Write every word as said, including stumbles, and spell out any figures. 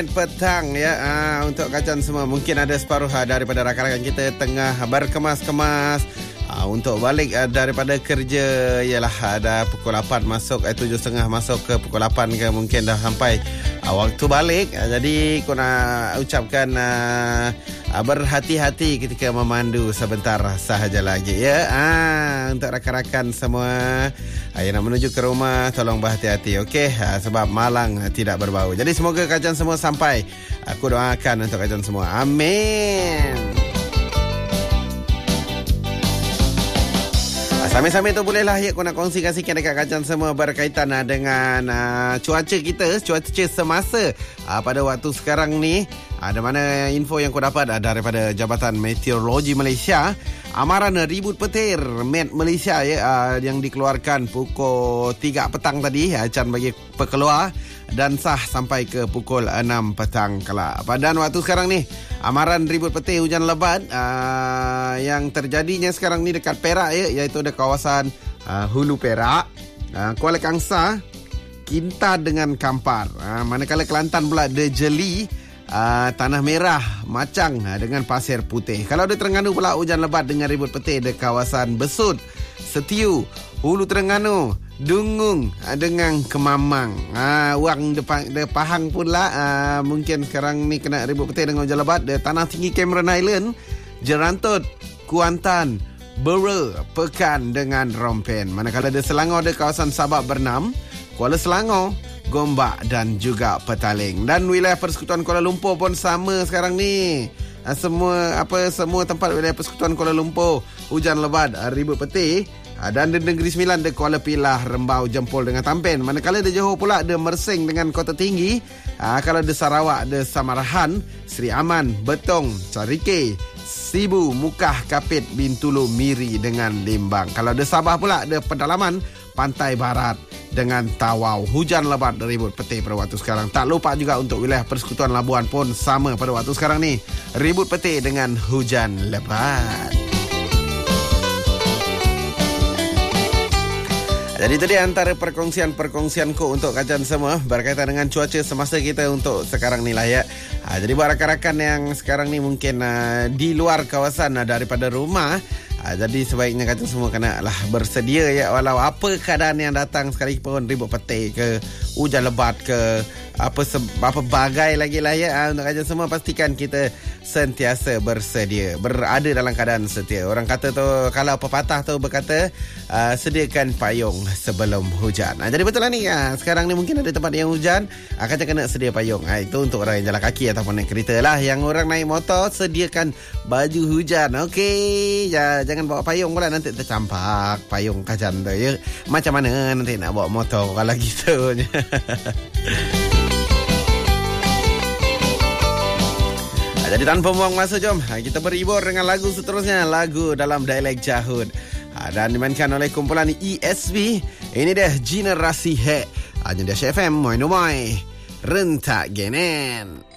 Petang ya, ah, untuk kacan semua. Mungkin ada separuh ah, daripada rakan-rakan kita tengah berkemas-kemas ah, untuk balik ah, daripada kerja. Ialah ada pukul lapan masuk, eh, tujuh tiga puluh masuk ke pukul lapan ke, mungkin dah sampai ah, waktu balik. ah, Jadi aku nak ucapkan ah, ah, berhati-hati ketika memandu sebentar sahaja lagi ya. ah, Untuk rakan-rakan semua ah, yang nak menuju ke rumah, tolong berhati-hati, okey, ah, sebab malang ah, tidak berbau. Jadi semoga kajian semua sampai. Aku doakan untuk kajian semua. Amin. Sambil-sambil tu bolehlah ya, aku nak kongsikan sikit dekat kajian semua berkaitan uh, dengan uh, cuaca kita, cuaca semasa uh, pada waktu sekarang ni. Ada uh, mana info yang aku dapat uh, daripada Jabatan Meteorologi Malaysia. Amaran ribut petir Met Malaysia ya, uh, yang dikeluarkan pukul tiga petang tadi, uh, Chan bagi pekeluar, dan sah sampai ke pukul enam petang kelak. Pada waktu sekarang ni, amaran ribut petir hujan lebat uh, yang terjadinya sekarang ni dekat Perak ya, iaitu dekat kawasan uh, Hulu Perak, uh, Kuala Kangsar, Kinta dengan Kampar. Uh, manakala Kelantan pula ada Jeli, uh, Tanah Merah, Macang uh, dengan Pasir Putih. Kalau di Terengganu pula hujan lebat dengan ribut petir di kawasan Besut, Setiu, Hulu Terengganu, Dungung uh, dengan Kemamang. Uh, Wang de, de Pahang pula uh, mungkin sekarang ni kena ribut petir dengan hujan lebat di Tanah Tinggi Cameron Island, Jerantut, Kuantan, Bera, Pekan dengan Rompen. Manakala di Selangor ada kawasan Sabak Bernam, Kuala Selangor, Gombak dan juga Petaling. Dan wilayah Persekutuan Kuala Lumpur pun sama sekarang ni. Semua apa semua tempat wilayah Persekutuan Kuala Lumpur hujan lebat, ribut petir. Dan di Negeri Sembilan ada Kuala Pilah, Rembau, Jempol dengan Tampen. Manakala di Johor pula ada Mersing dengan Kota Tinggi. Kalau di Sarawak ada Samarahan, Seri Aman, Betong, Carike, Sibu, Mukah, Kapit, Bintulu, Miri dengan Limbang. Kalau di Sabah pula ada Pedalaman, Pantai Barat dengan Tawau. Hujan lebat ribut petir pada waktu sekarang. Tak lupa juga untuk wilayah Persekutuan Labuan pun sama pada waktu sekarang ni. Ribut petir dengan hujan lebat. Jadi tadi antara perkongsian-perkongsianku untuk kajian semua berkaitan dengan cuaca semasa kita untuk sekarang ni lah ya. Ha, jadi buat rakan-rakan yang sekarang ni mungkin uh, di luar kawasan uh, daripada rumah, uh, jadi sebaiknya kajian semua kena lah bersedia ya, walau apa keadaan yang datang, sekalipun ribut petir ke, hujan lebat ke, apa se- apa bagai lagi lah ya. Uh, untuk kajian semua pastikan kita sentiasa bersedia, berada dalam keadaan setia. Orang kata tu, kalau pepatah tu berkata uh, sediakan payung sebelum hujan. uh, Jadi betul lah ni, uh, sekarang ni mungkin ada tempat yang hujan, uh, kata kena sedia payung. uh, Itu untuk orang yang jalan kaki ataupun naik kereta lah. Yang orang naik motor, sediakan baju hujan. Okey, ja, jangan bawa payung pula, nanti tercampak payung kacan tu ya. Macam mana nanti nak bawa motor kalau gitu. Jadi tanpa buang masa, jom kita berhibur dengan lagu seterusnya, lagu dalam dialek Jahud dan dimainkan oleh kumpulan E S B. Ini dia Generasi He. Hanya dia F M Moi Nomoi Rentak Genen.